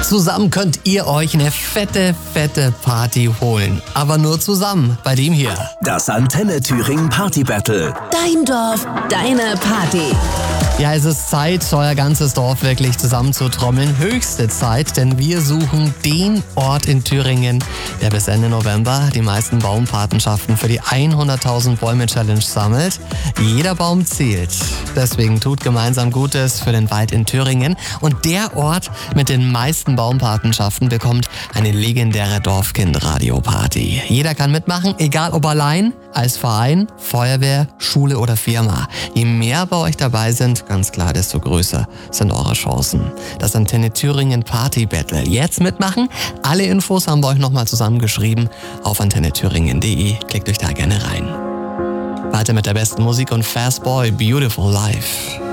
Zusammen könnt ihr euch eine fette Party holen. Aber nur zusammen bei dem hier. Das Antenne Thüringen Party Battle. Dein Dorf, deine Party. Ja, es ist Zeit, euer ganzes Dorf wirklich zusammenzutrommeln. Höchste Zeit, denn wir suchen den Ort in Thüringen, der bis Ende November die meisten Baumpatenschaften für die 100.000 Bäume Challenge sammelt. Jeder Baum zählt. Deswegen tut gemeinsam Gutes für den Wald in Thüringen. Und der Ort mit den meisten Baumpatenschaften bekommt eine legendäre Dorfkind-Radio-Party. Jeder kann mitmachen, egal ob allein, als Verein, Feuerwehr, Schule oder Firma. Je mehr bei euch dabei sind, ganz klar, desto größer sind eure Chancen. Das Antenne Thüringen Party Battle. Jetzt mitmachen. Alle Infos haben wir euch nochmal zusammengeschrieben auf antennethüringen.de. Klickt euch da gerne rein. Weiter mit der besten Musik und Fast Boy, Beautiful Life.